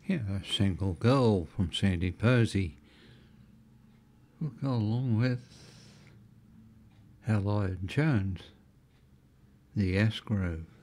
Yeah, a single girl from Sandy Posey will go along with Hal Lloyd Jones, the Ash Grove.